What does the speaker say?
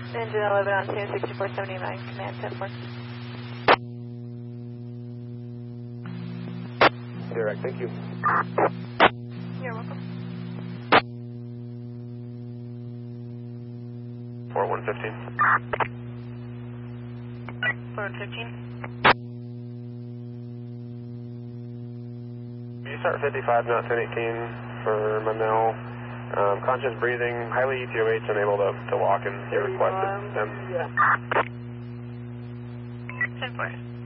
Engine 11 on 26479, command 10-4. Direct, thank you. You're welcome. 4115. 4115. Can you start 55, not 1018 for Manel? Conscious breathing, highly ETOH, unable to walk, and you requested them. 10-4.